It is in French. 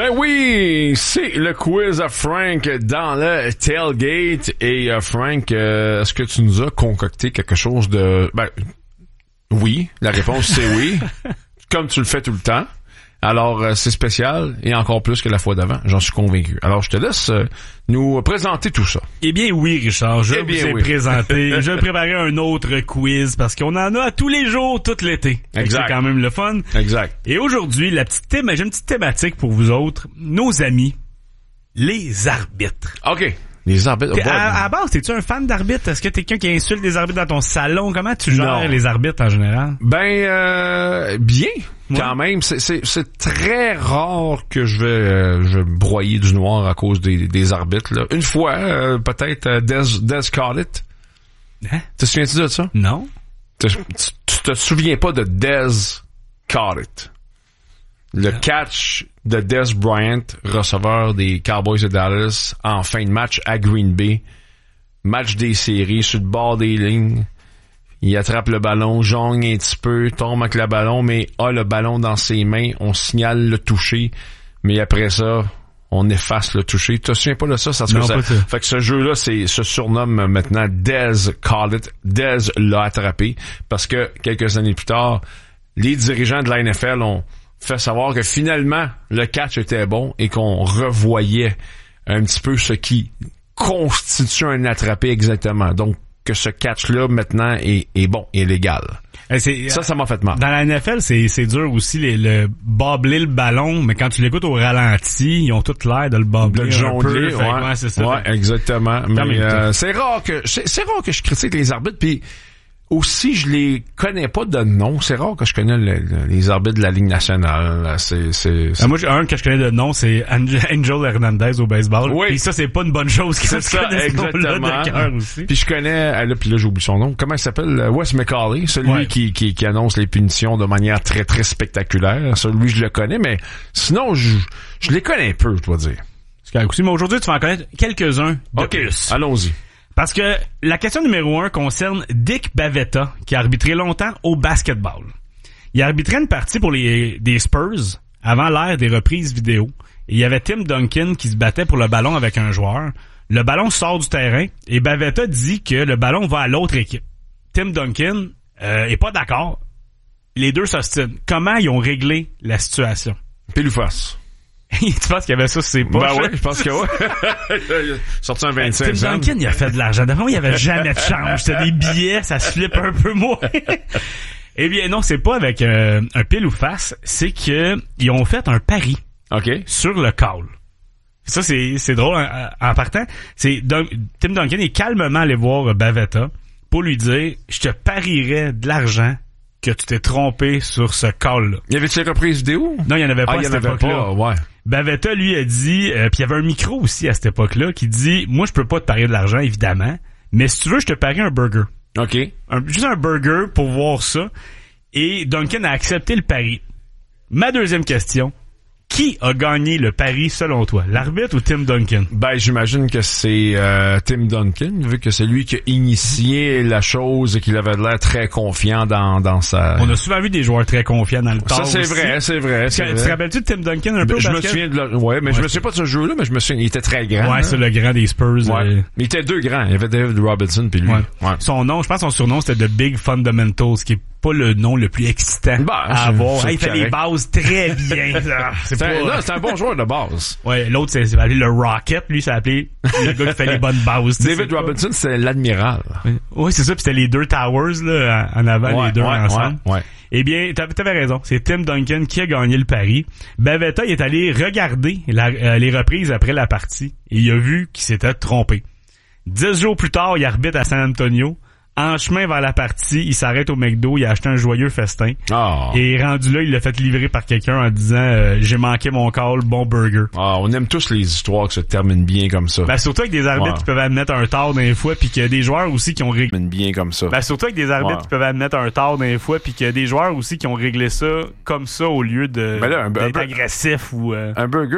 Ben oui, c'est le quiz à Frank dans le tailgate. Et Frank, est-ce que tu nous as concocté quelque chose de... Ben, oui, la réponse c'est oui, comme tu le fais tout le temps. Alors, c'est spécial et encore plus que la fois d'avant, j'en suis convaincu. Alors, je te laisse nous présenter tout ça. Eh bien oui, Richard, je vous ai présenté. Je vais préparer un autre quiz parce qu'on en a tous les jours, tout l'été. Exact. C'est quand même le fun. Exact. Et aujourd'hui, j'ai une petite thématique pour vous autres, nos amis, les arbitres. OK. Les arbitres. À base, es-tu un fan d'arbitres? Est-ce que t'es quelqu'un qui insulte des arbitres dans ton salon? Comment tu gères les arbitres en général? Ben, bien. Quand même, c'est très rare que je vais broyer du noir à cause des arbitres, là. Une fois, peut-être, Des Collett. Hein? Te souviens-tu de ça? Non. Tu te souviens pas de Des Collett? Le catch de Dez Bryant, receveur des Cowboys de Dallas, en fin de match à Green Bay. Match des séries, sur le bord des lignes. Il attrape le ballon, jongle un petit peu, tombe avec le ballon, mais a le ballon dans ses mains. On signale le toucher, mais après ça, on efface le toucher. Tu te souviens pas de ça? Fait que ce jeu-là, se surnomme maintenant Dez Collett. Dez l'a attrapé parce que quelques années plus tard, les dirigeants de la NFL ont fait savoir que finalement, le catch était bon et qu'on revoyait un petit peu ce qui constitue un attrapé exactement. Donc, que ce catch-là, maintenant, est bon, est légal. Ça m'a fait mal. Dans la NFL, c'est dur aussi, le bobler le ballon, mais quand tu l'écoutes au ralenti, ils ont tout l'air de le bobler un peu. Ouais, c'est ça. Ouais, exactement. Mais c'est rare que je critique les arbitres, puis aussi, je les connais pas de nom. C'est rare que je connais les arbitres de la Ligue nationale. Moi, un que je connais de nom, c'est Angel Hernandez au baseball. Oui. Puis ça, c'est pas une bonne chose. C'est ça, exactement. Puis je connais, là j'oublie son nom. Comment il s'appelle? Wes McCauley, celui qui annonce les punitions de manière très, très spectaculaire. Celui, je le connais, mais sinon, je les connais peu, je dois dire. Mais aujourd'hui, tu vas en connaître quelques-uns de plus. Allons-y. Parce que la question numéro 1 concerne Dick Bavetta, qui a arbitré longtemps au basketball. Il a arbitré une partie pour des Spurs avant l'ère des reprises vidéo. Et il y avait Tim Duncan qui se battait pour le ballon avec un joueur. Le ballon sort du terrain et Bavetta dit que le ballon va à l'autre équipe. Tim Duncan est pas d'accord. Les deux s'ostinent. Comment ils ont réglé la situation? Pile ou face? Tu penses qu'il y avait ça sur ses poches? Ben ouais, je pense que ouais. Sorti un 25 Tim Duncan, il a fait de l'argent. D'abord, il y avait jamais de change. C'était des billets, ça se flippe un peu moins. Eh bien, non, c'est pas avec un pile ou face. C'est que ils ont fait un pari. OK. Sur le call. Ça, c'est drôle. En partant, Tim Duncan est calmement allé voir Bavetta pour lui dire, je te parierais de l'argent que tu t'es trompé sur ce call-là. Y avait-tu des reprises vidéo? Non, il y en avait pas à cette époque-là. Ouais. Bavetta, lui, a dit, puis il y avait un micro aussi à cette époque-là, qui dit, moi, je peux pas te parier de l'argent, évidemment, mais si tu veux, je te parie un burger. OK. Juste un burger pour voir ça. Et Duncan a accepté le pari. Ma deuxième question, qui a gagné le pari selon toi? L'arbitre ou Tim Duncan? Ben, j'imagine que c'est Tim Duncan, vu que c'est lui qui a initié la chose et qu'il avait l'air très confiant dans sa... On a souvent vu des joueurs très confiants dans le temps. Ça, c'est vrai. Tu te rappelles-tu de Tim Duncan un peu? Je me souviens je me souviens pas de ce jeu-là, mais je me souviens, il était très grand. Ouais, c'est le grand des Spurs. Ouais. Mais il était deux grands. Il y avait David Robinson puis lui. Ouais. Son nom, je pense son surnom, c'était The Big Fundamentals, qui est pas le nom le plus excitant à avoir. Il fait les bases très bien. C'est un bon joueur de base. Ouais, l'autre c'est appelé le Rocket, lui c'est appelé le gars qui fait les bonnes bases. David Robinson, c'est l'admiral. Oui, c'est ça, puis c'était les deux Towers là en avant, les deux ensemble. Ouais. Eh bien, t'avais raison, c'est Tim Duncan qui a gagné le pari. Bavetta, il est allé regarder les reprises après la partie et il a vu qu'il s'était trompé. 10 jours plus tard, il arbitre à San Antonio. En chemin vers la partie, il s'arrête au McDo, il a acheté un joyeux festin. Oh. Et rendu là, il l'a fait livrer par quelqu'un en disant j'ai manqué mon call, bon burger. On aime tous les histoires qui se terminent bien comme ça. Ben surtout avec des arbitres qui peuvent admettre un tort d'un fois, puis qu'il y a des joueurs aussi qui ont réglé bien comme ça. Ben surtout avec des arbitres qui peuvent admettre un tort d'un fois, puis qu'il y a des joueurs aussi qui ont réglé ça comme ça au lieu de d'être agressif ou un burger.